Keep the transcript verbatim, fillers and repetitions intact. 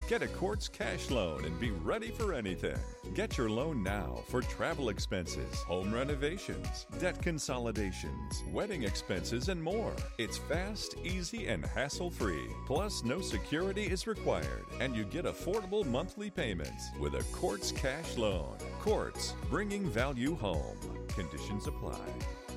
Get a Quartz cash loan and be ready for anything. Get your loan now for travel expenses, home renovations, debt consolidations, wedding expenses, and more. It's fast, easy, and hassle-free. Plus, no security is required, and you get affordable monthly payments with a Quartz cash loan. Quartz, bringing value home. Conditions apply.